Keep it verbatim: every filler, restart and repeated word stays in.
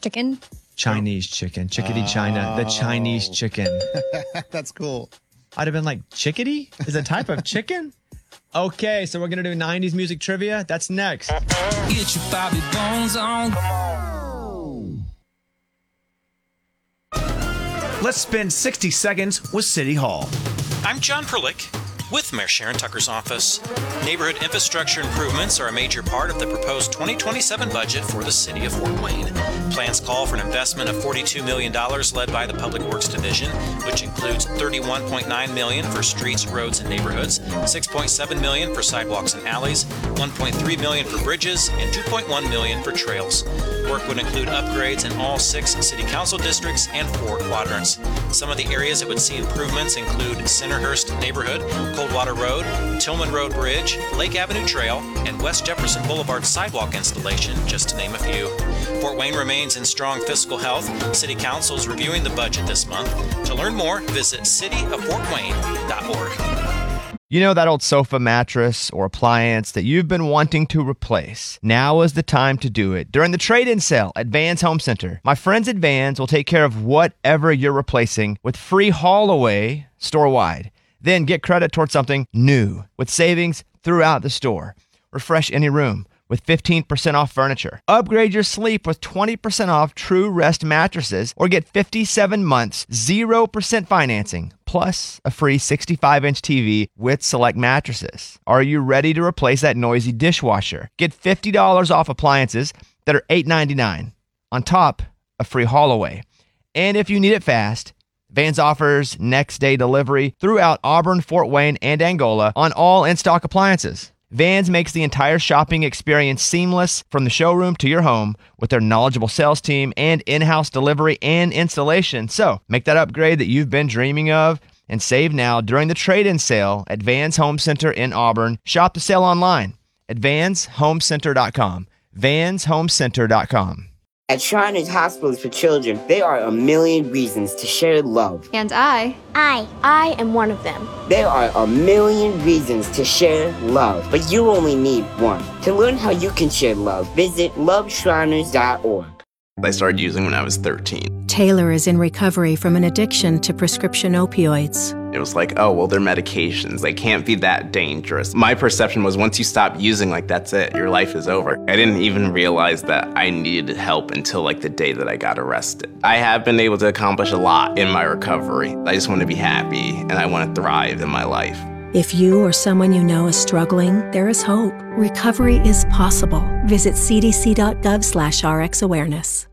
chicken. Chinese chicken. Chickadee China. The Chinese chicken. That's cool. I'd have been like, chickadee? Is a type of chicken? Okay, so we're going to do nineties music trivia. That's next. Get your Bobby Bones on. Let's spend sixty seconds with City Hall. I'm John Perlick with Mayor Sharon Tucker's office. Neighborhood infrastructure improvements are a major part of the proposed twenty twenty-seven budget for the city of Fort Wayne. Plans call for an investment of forty-two million dollars led by the Public Works Division, which includes thirty-one point nine million dollars for streets, roads, and neighborhoods, six point seven million dollars for sidewalks and alleys, one point three million dollars for bridges, and two point one million dollars for trails. Work would include upgrades in all six city council districts and four quadrants. Some of the areas that would see improvements include Centerhurst Neighborhood, Coldwater Road, Tillman Road Bridge, Lake Avenue Trail, and West Jefferson Boulevard sidewalk installation, just to name a few. Fort Wayne remains in strong fiscal health. City Council is reviewing the budget this month. To learn more, visit city of fort wayne dot org. You know that old sofa mattress or appliance that you've been wanting to replace? Now is the time to do it. During the trade-in sale at Vans Home Center, my friends at Vans will take care of whatever you're replacing with free haul away store-wide. Then get credit towards something new with savings throughout the store. Refresh any room with fifteen percent off furniture. Upgrade your sleep with twenty percent off True Rest mattresses or get fifty-seven months, zero percent financing, plus a free sixty-five inch T V with select mattresses. Are you ready to replace that noisy dishwasher? Get fifty dollars off appliances that are eight ninety-nine. On top, a free haul away. And if you need it fast, Vans offers next day delivery throughout Auburn, Fort Wayne, and Angola on all in-stock appliances. Vans makes the entire shopping experience seamless from the showroom to your home with their knowledgeable sales team and in-house delivery and installation. So make that upgrade that you've been dreaming of and save now during the trade-in sale at Vans Home Center in Auburn. Shop the sale online at vans home center dot com. vans home center dot com. At Shriners Hospitals for Children, there are a million reasons to share love. And I. I. I am one of them. There are a million reasons to share love, but you only need one. To learn how you can share love, visit love shriners dot org. I started using when I was thirteen. Taylor is in recovery from an addiction to prescription opioids. It was like, oh, well, they're medications. They can't be that dangerous. My perception was once you stop using, like, that's it. Your life is over. I didn't even realize that I needed help until, like, the day that I got arrested. I have been able to accomplish a lot in my recovery. I just want to be happy, and I want to thrive in my life. If you or someone you know is struggling, there is hope. Recovery is possible. Visit c d c dot gov slash r x awareness.